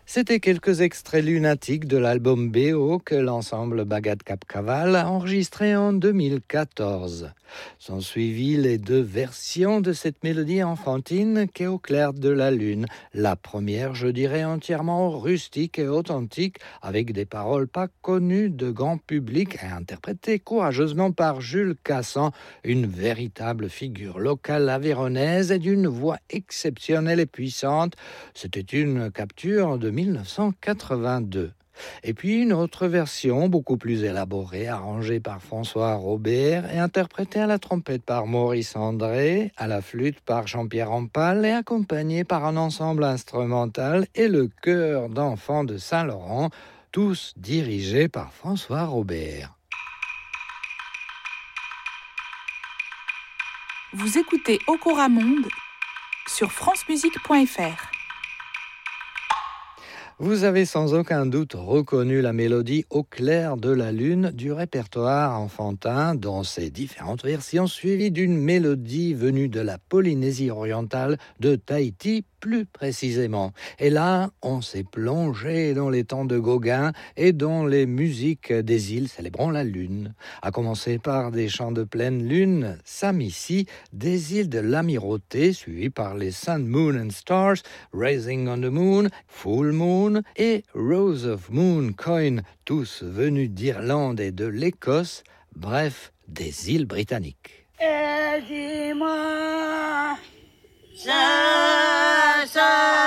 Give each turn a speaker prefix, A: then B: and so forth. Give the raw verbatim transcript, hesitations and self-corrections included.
A: C'était quelques extraits lunatiques de l'album B O que l'ensemble Bagad Cap Caval a enregistré en deux mille quatorze. Sont suivies les deux versions de cette mélodie enfantine qu'est Au clair de la lune. La première, je dirais, entièrement rustique et authentique, avec des paroles pas connues de grand public et interprétées courageusement par Jules Cassan, une véritable figure locale aveyronnaise et d'une voix exceptionnelle et puissante. C'était une capture de mille neuf cent quatre-vingt-deux. Et puis une autre version, beaucoup plus élaborée, arrangée par François Robert et interprétée à la trompette par Maurice André, à la flûte par Jean-Pierre Rampal et accompagnée par un ensemble instrumental et le chœur d'enfants de Saint-Laurent, tous dirigés par François Robert.
B: Vous écoutez Okora Monde sur francemusique point f r.
A: Vous avez sans aucun doute reconnu la mélodie Au clair de la lune du répertoire enfantin dans ses différentes versions, suivie d'une mélodie venue de la Polynésie orientale, de Tahiti plus précisément. Et là, on s'est plongé dans les temps de Gauguin et dans les musiques des îles célébrant la lune. À commencer par des chants de pleine lune, Samissi, des îles de l'Amirauté, suivis par les Sun, Moon and Stars, Rising on the Moon, Full Moon et Rose of Moon Coin, tous venus d'Irlande et de l'Écosse, bref, des îles britanniques.
C: Et dis-moi, ça, ça.